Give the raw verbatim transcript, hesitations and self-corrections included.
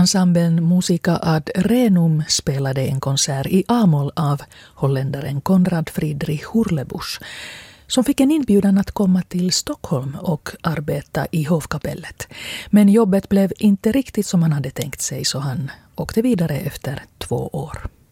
Ensemblen Musica ad Renum spelade en konsert i A-moll av holländaren Konrad Friedrich Hurlebusch, som fick en inbjudan att komma till Stockholm och arbeta i hovkapellet. Men jobbet blev inte riktigt som han hade tänkt sig, så han åkte vidare efter två år.